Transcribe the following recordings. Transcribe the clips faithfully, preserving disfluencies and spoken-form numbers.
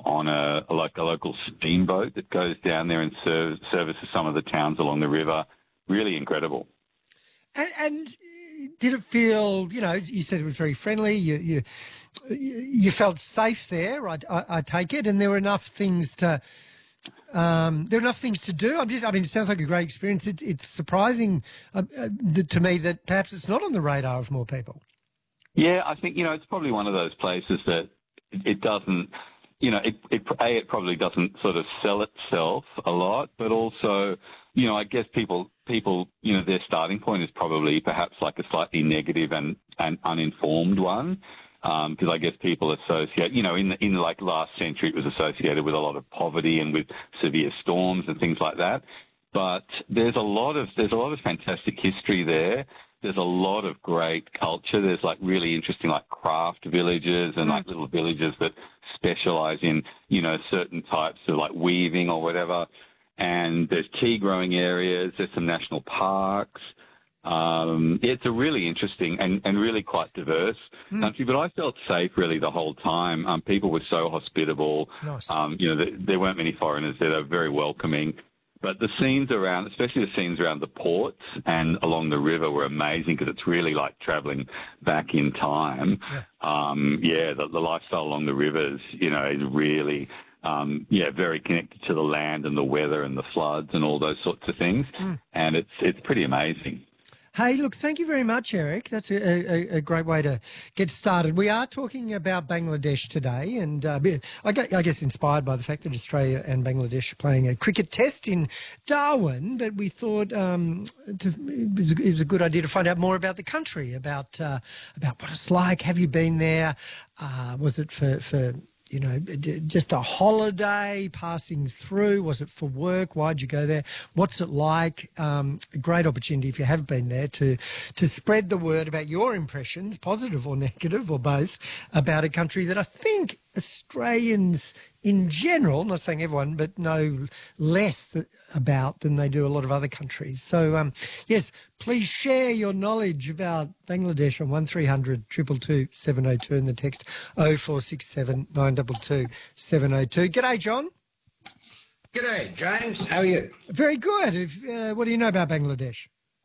on a like a local steamboat that goes down there and serves, services some of the towns along the river. Really incredible. And, and did it feel, you know, you said it was very friendly, you you, you felt safe there, I, I, I take it, and there were enough things to um, there were enough things to do. I'm just, I mean, it sounds like a great experience. It, it's surprising uh, uh, to me that perhaps it's not on the radar of more people. Yeah, I think, you know, it's probably one of those places that it, it doesn't, you know, it, it, A, it probably doesn't sort of sell itself a lot, but also, you know, I guess people, people, you know, their starting point is probably perhaps like a slightly negative and, and uninformed one, because um, I guess people associate, you know, in the, in like last century, it was associated with a lot of poverty and with severe storms and things like that. But there's a lot of there's a lot of fantastic history there. There's a lot of great culture. There's like really interesting like craft villages and like little villages that specialize in, you know, certain types of like weaving or whatever. And there's tea growing areas. There's some national parks. Um, it's a really interesting and, and really quite diverse mm. country, but I felt safe really the whole time. Um, people were so hospitable. Nice. Um, you know, there, there weren't many foreigners there. They were very welcoming. But the scenes around, especially the scenes around the ports and along the river, were amazing because it's really like travelling back in time. Yeah, um, yeah the, the lifestyle along the rivers, you know, is really, um, yeah, very connected to the land and the weather and the floods and all those sorts of things. Mm. And it's it's pretty amazing. Hey, look, thank you very much, Eric. That's a, a, a great way to get started. We are talking about Bangladesh today, and uh, I guess inspired by the fact that Australia and Bangladesh are playing a cricket test in Darwin, but we thought um, to, it, was a, it was a good idea to find out more about the country, about uh, about what it's like. Have you been there? Uh, was it for... for you know, just a holiday passing through? Was it for work? Why'd you go there? What's it like? Um, a great opportunity if you have been there to to spread the word about your impressions, positive or negative or both, about a country that I think Australians in general, not saying everyone, but know less about than they do a lot of other countries. So, um, yes, please share your knowledge about Bangladesh on one three hundred two two two seven oh two and the text oh four six seven nine two two seven oh two. G'day, John. G'day, James. How are you? Very good. If, uh, what do you know about Bangladesh?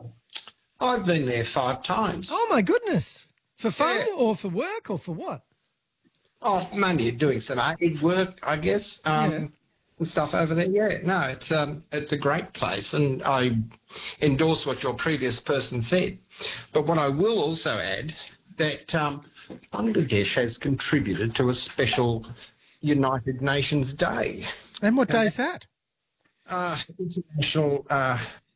I've been there five times. Oh, my goodness. For fun Yeah. or for work or for what? Oh, mainly doing some aid work, I guess, um, Yeah. and stuff over there. Yeah, no, it's um, it's a great place, and I endorse what your previous person said. But what I will also add that um, Bangladesh has contributed to a special United Nations Day. And what day is that? Uh, International uh,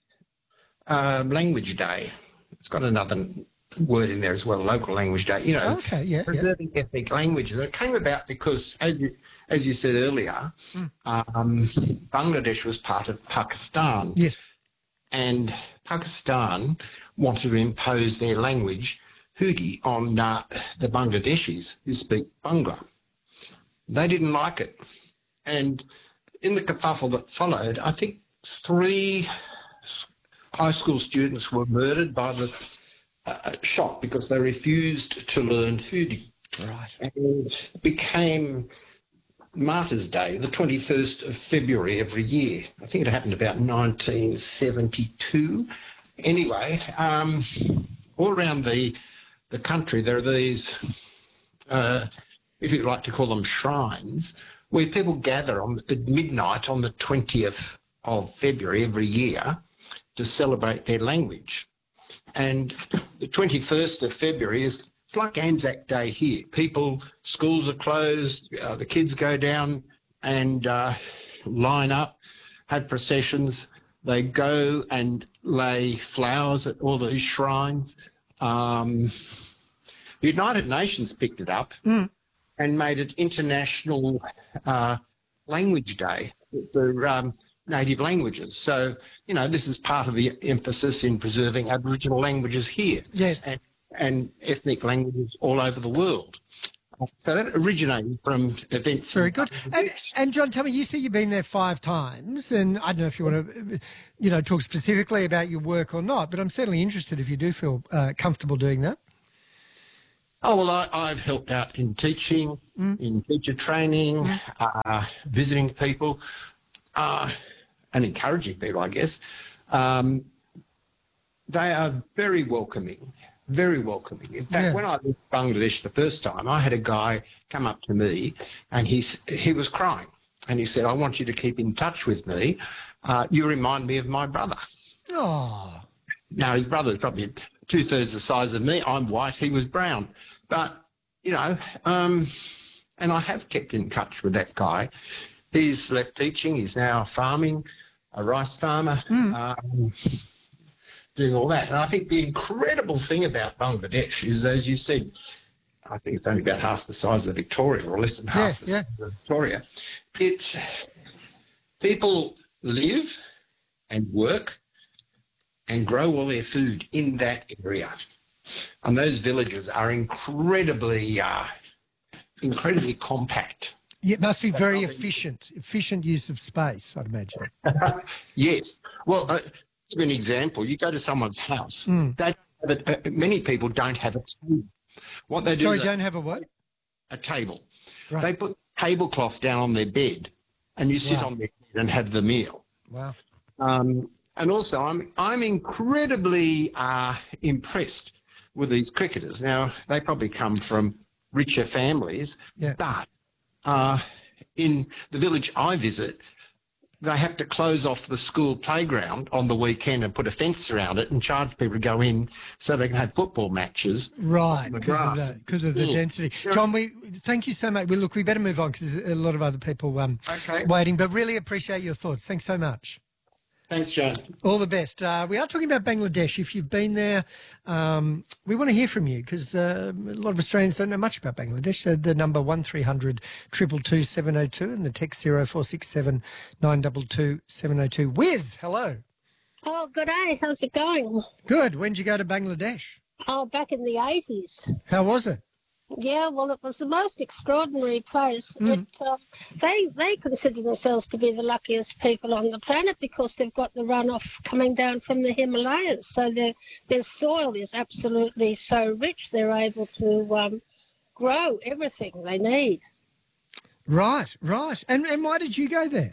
uh, Language Day. It's got another word in there as well, local language day, you know, Okay, yeah, preserving yeah. ethnic languages. And it came about because, as you, as you said earlier, Mm. um, Bangladesh was part of Pakistan. Yes. And Pakistan wanted to impose their language, Hudi, on uh, the Bangladeshis who speak Bangla. They didn't like it. And in the kerfuffle that followed, I think three high school students were murdered by the Uh, shot because they refused to learn Hudi. Right. And it became Martyrs' Day, the twenty-first of February every year. I think it happened about nineteen seventy-two. Anyway, um, all around the the country there are these, uh, if you like to call them shrines, where people gather on at midnight on the twentieth of February every year to celebrate their language. And the twenty-first of February is it's like Anzac Day here. People, schools are closed, uh, the kids go down and uh, line up, have processions. They go and lay flowers at all these shrines. Um, the United Nations picked it up Mm. and made it International uh, Language Day for um, native languages. So, you know, this is part of the emphasis in preserving Aboriginal languages here. Yes. And, and ethnic languages all over the world. So that originated from events. Very good. And, and John, tell me, you say you've been there five times, and I don't know if you want to, you know, talk specifically about your work or not, but I'm certainly interested if you do feel uh, comfortable doing that. Oh, well, I, I've helped out in teaching, mm. in teacher training, mm. uh, visiting people, uh, and encouraging people, I guess. Um, they are very welcoming, very welcoming. In fact, yeah. when I left Bangladesh the first time, I had a guy come up to me and he, he was crying. And he said, I want you to keep in touch with me. Uh, you remind me of my brother. Oh. Now, his brother's probably two-thirds the size of me. I'm white, he was brown. But, you know, um, and I have kept in touch with that guy. He's left teaching. He's now farming, a rice farmer, mm. um, doing all that. And I think the incredible thing about Bangladesh is, as you said, I think it's only about half the size of Victoria, or less than half yeah, the yeah. size of Victoria. It's people live and work and grow all their food in that area. And those villages are incredibly, uh, incredibly compact. Yeah, it must be very efficient, efficient use of space, I'd imagine. Yes. Well, uh, to give an example, you go to someone's house. Mm. They have a, uh, many people don't have a table. What they do Sorry, is don't have a what? A table. Right. They put tablecloth down on their bed, and you sit wow. on their bed and have the meal. Wow. Um, and also, I'm I'm incredibly uh, impressed with these cricketers. Now, they probably come from richer families, yeah. but uh, in the village I visit, they have to close off the school playground on the weekend and put a fence around it and charge people to go in so they can have football matches. Right, because of the, because of the yeah. density. John, we thank you so much. We, look, we better move on because there's a lot of other people um, okay. waiting, but really appreciate your thoughts. Thanks so much. Thanks, John. All the best. Uh, we are talking about Bangladesh. If you've been there, um, we want to hear from you because uh, a lot of Australians don't know much about Bangladesh. So the number one three hundred two two two seven oh two and the text zero four six seven nine two two seven oh two. Wiz, hello. Oh, good day. How's it going? Good. When did you go to Bangladesh? Oh, back in the eighties. How was it? Yeah, well, it was the most extraordinary place. Mm. It, uh, they they consider themselves to be the luckiest people on the planet because they've got the runoff coming down from the Himalayas. So their their soil is absolutely so rich. They're able to um, grow everything they need. Right, right. And and why did you go there?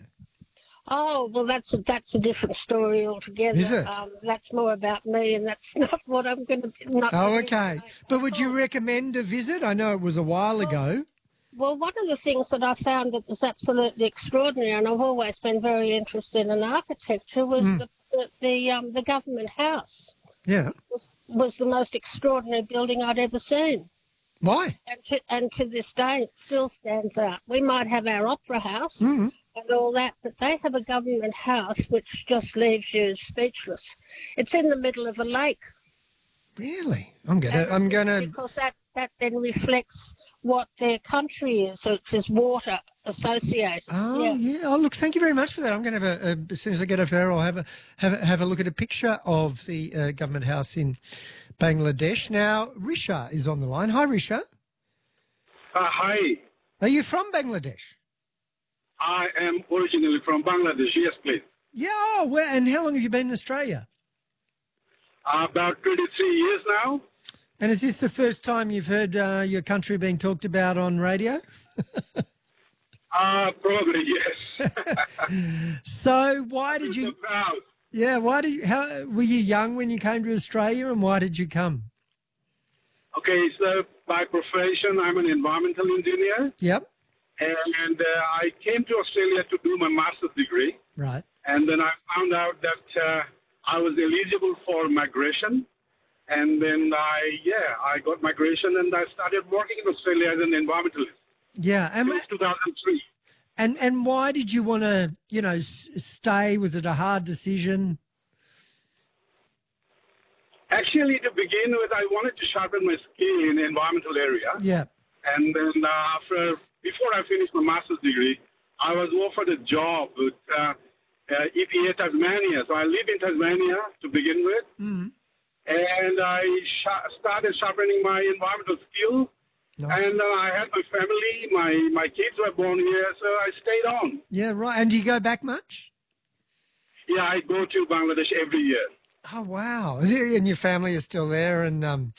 Oh, well, that's a, that's a different story altogether. Is it? Um, that's more about me, and that's not what I'm going to... Oh, okay. But would you recommend a visit? I know it was a while well, ago. Well, one of the things that I found that was absolutely extraordinary, and I've always been very interested in architecture, was mm. the the, the, um, the government house. Yeah. Was, was the most extraordinary building I'd ever seen. Why? And to, and to this day, it still stands out. We might have our opera house... Mm. and all that, but they have a government house which just leaves you speechless. It's in the middle of a lake. Really? I'm gonna. I'm gonna. Because that that then reflects what their country is, which is water associated. Oh yeah. yeah. Oh look, thank you very much for that. I'm going to have a, a as soon as I get off air, I'll have a have a, have a look at a picture of the uh, government house in Bangladesh. Now, Risha is on the line. Hi, Risha. Uh, hi. Are you from Bangladesh? I am originally from Bangladesh, yes, please. Yeah, oh, well, and how long have you been in Australia? Uh, about twenty-three years now. And is this the first time you've heard uh, your country being talked about on radio? uh, probably, yes. So why did you... Yeah, why did you... How, were you young when you came to Australia, and why did you come? Okay, so by profession, I'm an environmental engineer. Yep. And uh, I came to Australia to do my master's degree. Right. And then I found out that uh, I was eligible for migration. And then I, yeah, I got migration and I started working in Australia as an environmentalist. Yeah. And, since two thousand three. And, and why did you want to, you know, s- stay? Was it a hard decision? Actually, to begin with, I wanted to sharpen my skill in the environmental area. Yeah. And then uh, after... Before I finished my master's degree, I was offered a job with uh, uh, E P A Tasmania. So I live in Tasmania to begin with. Mm-hmm. And I sh- started sharpening my environmental skill. Nice. And uh, I had my family, my, my kids were born here, so I stayed on. Yeah, right. And do you go back much? Yeah, I go to Bangladesh every year. Oh, wow. And your family is still there, and um,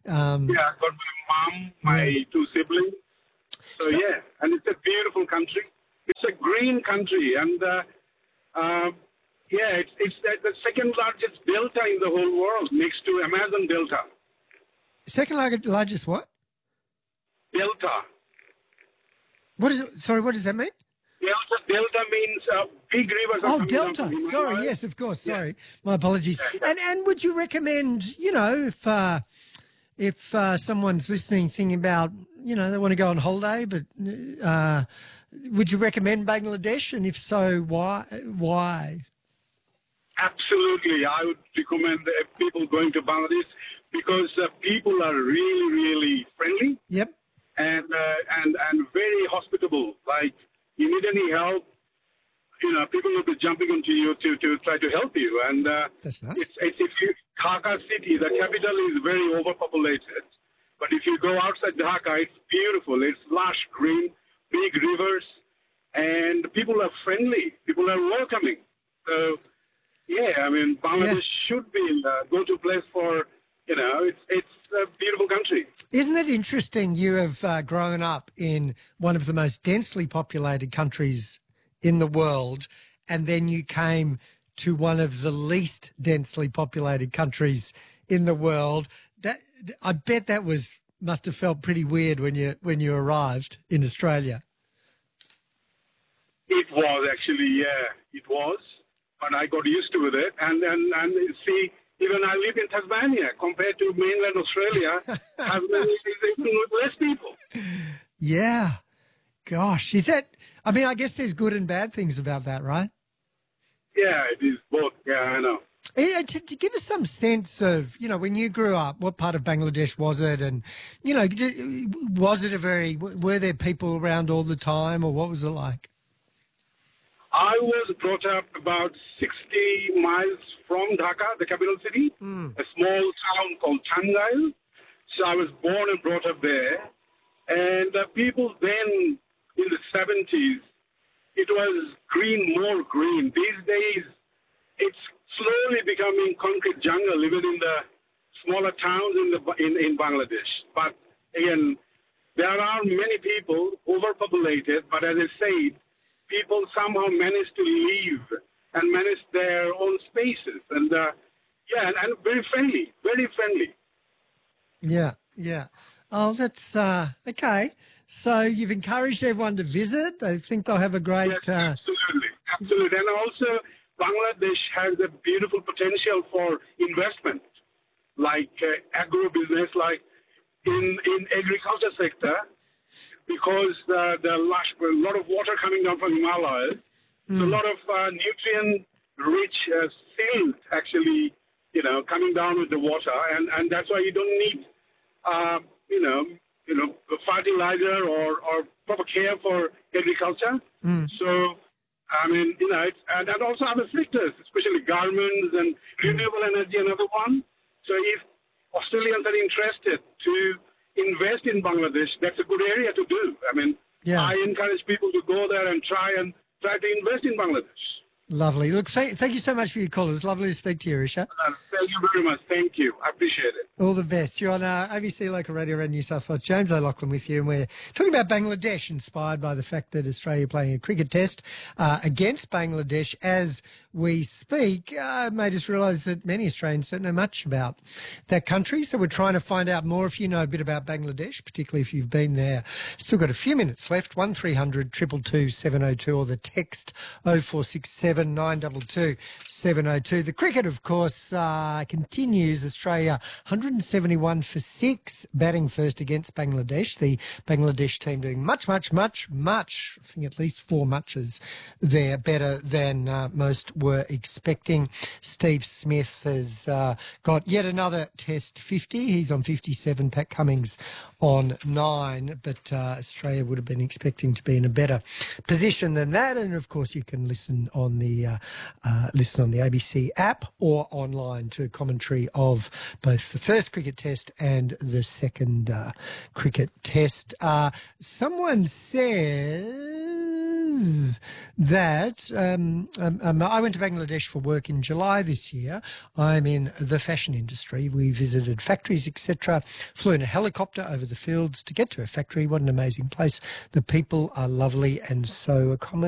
Um, Yeah, I've got my mom, my Yeah. two siblings. So, So- yeah, and it's a beautiful country. It's a green country, and uh, uh, yeah, it's it's the, the second largest delta in the whole world, next to Amazon Delta. second lar- largest what? Delta. What is it? Sorry, what does that mean? Delta, delta means uh, big rivers. are Oh, coming down Delta. from Sorry, Himalaya. yes, of course. Sorry, my apologies. Yeah, yeah. And and would you recommend, you know, if uh, if uh, someone's listening, thinking about, you know, they want to go on holiday, but uh, would you recommend Bangladesh? And if so, why? Why? Absolutely, I would recommend uh, people going to Bangladesh because uh, people are really, really friendly Yep. and uh, and and very hospitable. Like, you need any help, you know, people will be jumping onto you to, to try to help you. And uh, That's nice. it's, it's, if you, Dhaka city, the capital is very overpopulated. But if you go outside Dhaka, it's beautiful. It's lush green, big rivers, and people are friendly. People are welcoming. So, yeah, I mean, Bangladesh Yeah. should be a go-to place for, you know, it's it's a beautiful country. Isn't it interesting? You have uh, grown up in one of the most densely populated countries in the world, and then you came to one of the least densely populated countries in the world. That I bet that was must have felt pretty weird when you when you arrived in Australia. It was actually, yeah, it was. But I got used to it. And, and, and see, even I live in Tasmania compared to mainland Australia, Tasmania is even with less people. Yeah, gosh, is that? I mean, I guess there's good and bad things about that, right? Yeah, it is both. Yeah, I know. Yeah, to, to give us some sense of, you know, when you grew up, what part of Bangladesh was it? And, you know, d- was it a very, were there people around all the time, or what was it like? I was brought up about sixty miles from Dhaka, the capital city, Mm. a small town called Changail. So I was born and brought up there. And uh, people then, in the seventies, it was green, more green. These days, it's slowly becoming concrete jungle, even in the smaller towns in, the, in, in Bangladesh. But again, there are many people, overpopulated, but as I said, people somehow manage to live and manage their own spaces. And, uh, yeah, and, and very friendly, very friendly. Yeah, yeah. Oh, that's, uh, okay. So you've encouraged everyone to visit. They think they'll have a great, Yes, uh, absolutely, absolutely. And also, Bangladesh has a beautiful potential for investment, like uh, agro-business, like in, in agriculture sector, because uh, there are lush, a lot of water coming down from Himalayas, so a lot of uh, nutrient-rich uh, silt actually, you know, coming down with the water, and, and that's why you don't need, uh, you know, you know, fertilizer or, or proper care for agriculture. So, I mean, you know, it's, and, and also other sectors, especially garments and renewable energy, another one. So if Australians are interested to invest in Bangladesh, that's a good area to do. I mean, Yeah. I encourage people to go there and try and try to invest in Bangladesh. lovely. Look, th- thank you so much for your call. It's lovely to speak to you, Risha. Uh, thank you very much. Thank you. I appreciate it. All the best. You're on uh, A B C Local Radio around New South Wales. James O'Loughlin with you, and we're talking about Bangladesh, inspired by the fact that Australia playing a cricket test uh, against Bangladesh as we speak. Uh, made us realise that many Australians don't know much about that country, so we're trying to find out more. If you know a bit about Bangladesh, particularly if you've been there, still got a few minutes left. One three hundred two two two seven oh two or the text oh four six seven nine two two seven oh two. The cricket, of course, uh, continues. Australia one hundred seventy-one for six, batting first against Bangladesh. The Bangladesh team doing much, much, much, much, I think at least four matches there, better than uh, most were expecting. Steve Smith has uh, got yet another test fifty. He's on fifty-seven, Pat Cummins on nine, but uh, Australia would have been expecting to be in a better position than that. And of course, you can listen on the uh, uh, listen on the A B C app or online to commentary of both the first cricket test and the second uh, cricket test. Uh, someone says is that um, um, um, I went to Bangladesh for work in July this year. I'm in the fashion industry. We visited factories, et cetera. Flew in a helicopter over the fields to get to a factory. What an amazing place. The people are lovely and so accommodating.